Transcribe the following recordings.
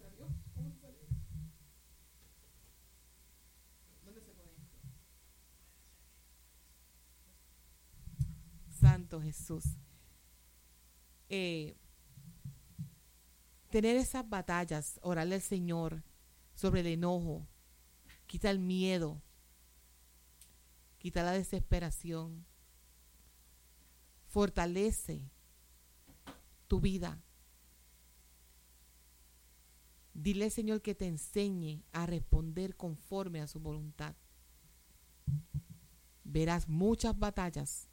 Santo Jesús. Tener esas batallas, orarle al Señor sobre el enojo, quita el miedo, quita la desesperación, fortalece tu vida. Dile al Señor que te enseñe a responder conforme a su voluntad. Verás muchas batallas.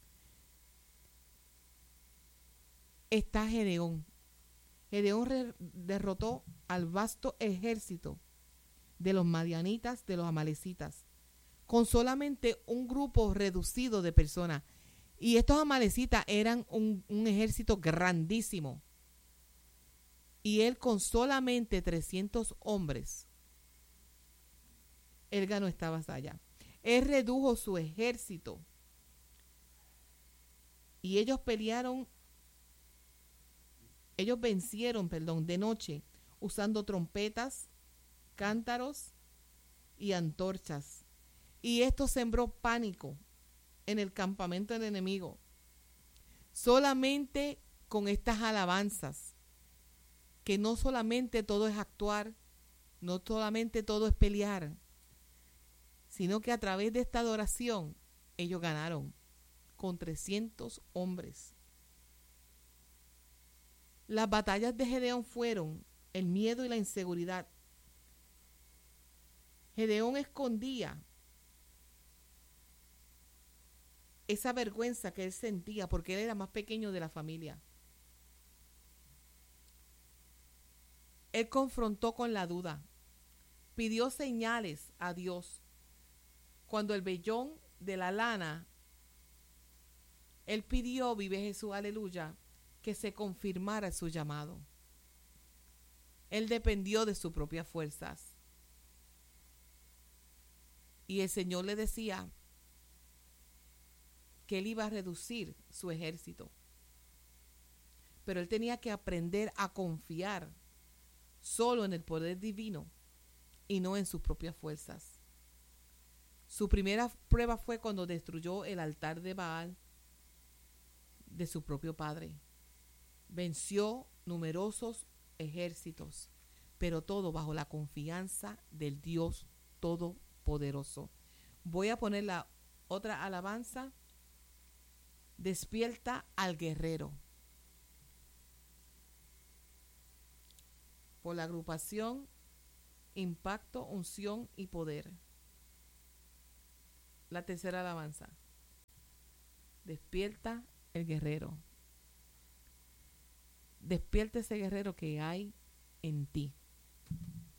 Está Gedeón. Gedeón derrotó al vasto ejército de los madianitas, de los amalecitas, con solamente un grupo reducido de personas. Y estos amalecitas eran un ejército grandísimo. Y él con solamente 300 hombres, él ganó esta batalla. Él redujo su ejército. Y ellos vencieron de noche, usando trompetas, cántaros y antorchas. Y esto sembró pánico en el campamento del enemigo. Solamente con estas alabanzas, que no solamente todo es actuar, no solamente todo es pelear, sino que a través de esta adoración ellos ganaron con 300 hombres. Las batallas de Gedeón fueron el miedo y la inseguridad. Gedeón escondía esa vergüenza que él sentía porque él era más pequeño de la familia. Él confrontó con la duda, pidió señales a Dios. Cuando el vellón de la lana, él pidió, vive Jesús, aleluya, que se confirmara su llamado. Él dependió de sus propias fuerzas. Y el Señor le decía que él iba a reducir su ejército. Pero él tenía que aprender a confiar solo en el poder divino y no en sus propias fuerzas. Su primera prueba fue cuando destruyó el altar de Baal de su propio padre. Venció numerosos ejércitos, pero todo bajo la confianza del Dios Todopoderoso. Voy a poner la otra alabanza. Despierta al guerrero. Por la agrupación Impacto, Unción y Poder. La tercera alabanza. Despierta el guerrero. Despierta ese guerrero que hay en ti.